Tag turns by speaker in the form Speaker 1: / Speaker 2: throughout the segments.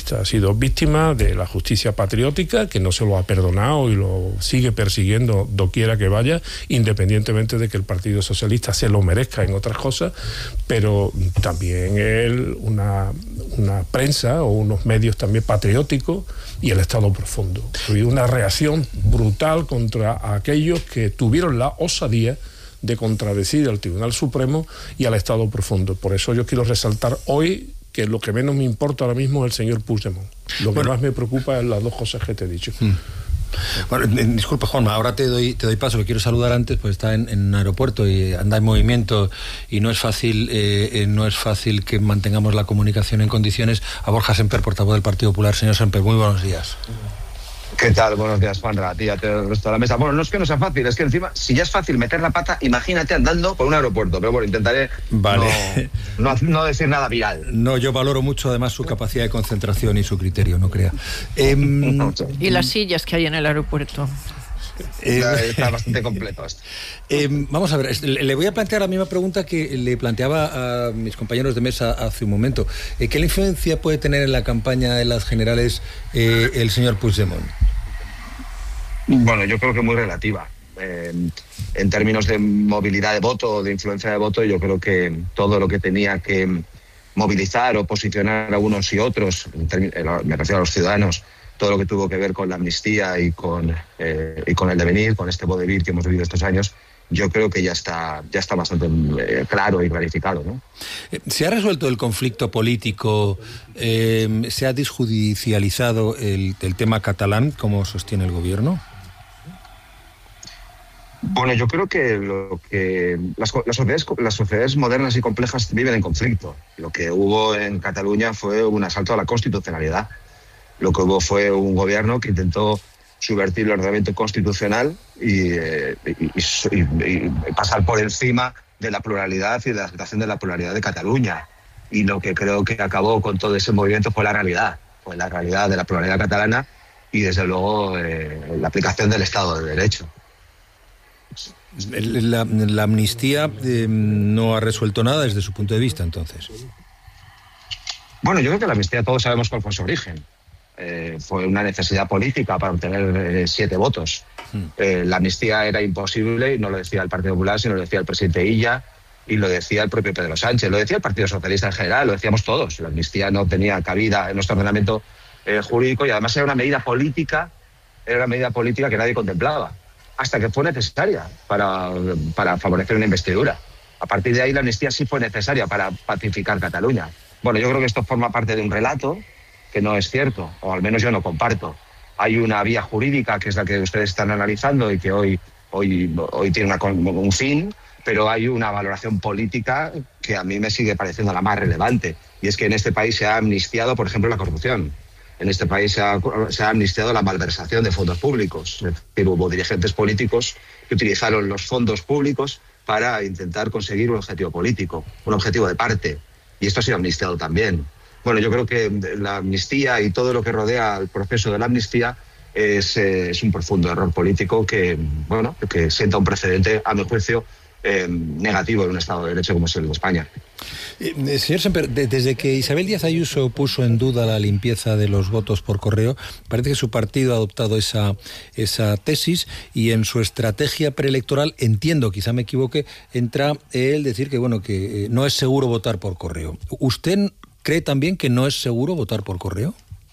Speaker 1: socialista. Ha sido víctima de la justicia patriótica, que no se lo ha perdonado y lo sigue persiguiendo doquiera que vaya, independientemente de que el Partido Socialista se lo merezca en otras cosas, pero también una prensa o unos medios también patrióticos y el Estado profundo. Ha habido una reacción brutal contra aquellos que tuvieron la osadía de contradecir al Tribunal Supremo y al Estado profundo. Por eso yo quiero resaltar hoy que lo que menos me importa ahora mismo es el señor Puigdemont. Lo que más me preocupa es las dos cosas que te he dicho.
Speaker 2: Bueno, disculpa, Juanma, ahora te doy paso, que quiero saludar antes, pues está en un aeropuerto y anda en movimiento y no es fácil que mantengamos la comunicación en condiciones. A Borja Semper, portavoz del Partido Popular. Señor Semper, muy buenos días.
Speaker 3: ¿Qué tal? Buenos días, Juanra, a ti, a todo el resto de la mesa. Bueno, no es que no sea fácil, es que encima, si ya es fácil meter la pata, imagínate andando por un aeropuerto. Pero bueno, intentaré no decir nada viral.
Speaker 2: No, yo valoro mucho además su capacidad de concentración y su criterio, no crea.
Speaker 4: Y las sillas que hay en el aeropuerto.
Speaker 3: Está bastante completo esto.
Speaker 2: Vamos a ver, le voy a plantear la misma pregunta que le planteaba a mis compañeros de mesa hace un momento. ¿Qué influencia puede tener en la campaña de las generales el señor Puigdemont?
Speaker 3: Bueno, yo creo que muy relativa. En términos de movilidad de voto o de influencia de voto, yo creo que todo lo que tenía que movilizar o posicionar a unos y otros, me refiero a los ciudadanos, todo lo que tuvo que ver con la amnistía y con el devenir, con este vodevil que hemos vivido estos años, yo creo que ya está bastante claro y clarificado, ¿no?
Speaker 2: ¿Se ha resuelto el conflicto político? ¿Se ha desjudicializado el tema catalán, como sostiene el gobierno?
Speaker 3: Bueno, yo creo que las sociedades modernas y complejas viven en conflicto. Lo que hubo en Cataluña fue un asalto a la constitucionalidad. Lo que hubo fue un gobierno que intentó subvertir el ordenamiento constitucional y pasar por encima de la pluralidad y de la aceptación de la pluralidad de Cataluña. Y lo que creo que acabó con todo ese movimiento fue la realidad de la pluralidad catalana y, desde luego, la aplicación del Estado de Derecho.
Speaker 2: La amnistía no ha resuelto nada desde su punto de vista, entonces.
Speaker 3: Bueno, yo creo que la amnistía todos sabemos cuál fue su origen. Fue una necesidad política para obtener 7 votos. La amnistía era imposible, y no lo decía el Partido Popular, sino lo decía el presidente Illa y lo decía el propio Pedro Sánchez, lo decía el Partido Socialista en general, lo decíamos todos. La amnistía no tenía cabida en nuestro ordenamiento jurídico y además era una medida política que nadie contemplaba, hasta que fue necesaria para favorecer una investidura. A partir de ahí la amnistía sí fue necesaria para pacificar Cataluña. Bueno, yo creo que esto forma parte de un relato que no es cierto, o al menos yo no comparto. Hay una vía jurídica que es la que ustedes están analizando y que hoy tiene un fin, pero hay una valoración política que a mí me sigue pareciendo la más relevante, y es que en este país se ha amnistiado, por ejemplo, la corrupción. En este país se ha amnistiado la malversación de fondos públicos. Es decir, hubo dirigentes políticos que utilizaron los fondos públicos para intentar conseguir un objetivo político, un objetivo de parte, y esto ha sido amnistiado también. Bueno, yo creo que la amnistía y todo lo que rodea el proceso de la amnistía es un profundo error político que sienta un precedente, a mi juicio, negativo en un Estado de Derecho como es el de España.
Speaker 2: Señor Semper, desde que Isabel Díaz Ayuso puso en duda la limpieza de los votos por correo, parece que su partido ha adoptado esa tesis, y en su estrategia preelectoral, entiendo, quizá me equivoque, entra el decir que no es seguro votar por correo. ¿Usted cree también que no es seguro votar por correo?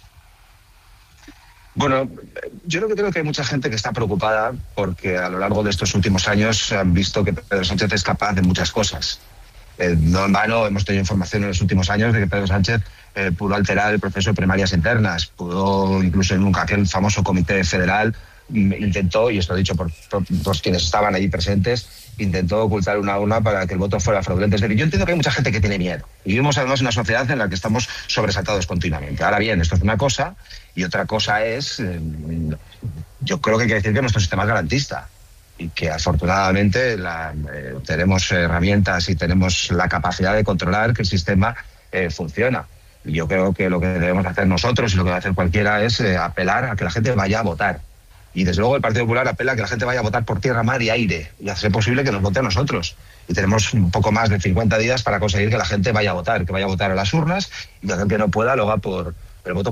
Speaker 3: Bueno, yo creo que hay mucha gente que está preocupada porque a lo largo de estos últimos años han visto que Pedro Sánchez es capaz de muchas cosas. No en vano hemos tenido información en los últimos años de que Pedro Sánchez pudo alterar el proceso de primarias internas, pudo incluso en aquel famoso comité federal intentó, y esto dicho por quienes estaban allí presentes, intentó ocultar una urna para que el voto fuera fraudulento. Es decir, yo entiendo que hay mucha gente que tiene miedo. Y vivimos además en una sociedad en la que estamos sobresaltados continuamente. Ahora bien, esto es una cosa, y otra cosa es, yo creo que hay que decir que nuestro sistema es garantista y que afortunadamente tenemos herramientas y tenemos la capacidad de controlar que el sistema funciona. Yo creo que lo que debemos hacer nosotros y lo que debe hacer cualquiera es apelar a que la gente vaya a votar. Y desde luego el Partido Popular apela a que la gente vaya a votar por tierra, mar y aire, y hacer posible que nos vote a nosotros. Y tenemos un poco más de 50 días para conseguir que la gente vaya a votar, que vaya a votar a las urnas, y que aquel que no pueda lo haga por el voto